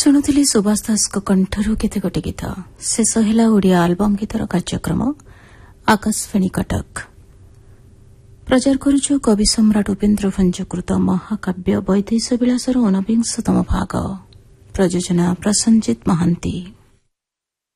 ଶୁଣୁଥିଲି ସୁଭାଷ ଦାସଙ୍କ କଣ୍ଠରୁ କେତେଗୋଟି ଗୀତ। ଶେଷ ହେଲା ଓଡ଼ିଆ ଆଲବମ୍ ଗୀତର କାର୍ଯ୍ୟକ୍ରମ ଆକାଶବାଣୀ କଟକ। ପ୍ରଚାର କରୁଛୁ କବି ସମ୍ରାଟ ଉପେନ୍ଦ୍ର ଭଞ୍ଜକୃତ ମହାକାବ୍ୟ ବୈଦେଶ ବିଳାସର 19ତମ ଭାଗ। ପ୍ରଯୋଜନା ପ୍ରସଞ୍ଜିତ ମହାନ୍ତି।